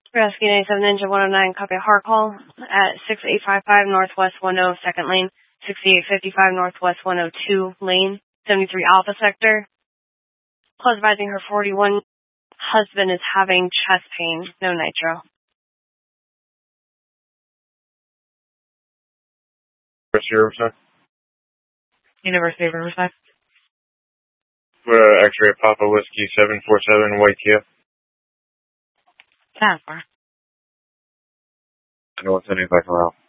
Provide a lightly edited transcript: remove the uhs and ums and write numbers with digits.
Rescue 97 Ninja 109, copy a hard call at 6855 Northwest 10 2nd Lane, 6855 Northwest 102 Lane, 73 Alpha Sector. Call advising her 41 husband is having chest pain, no nitro. University of Riverside? University of Riverside. X-ray Papa Whiskey 747 White TF. Sounds far. I know what's anything like around.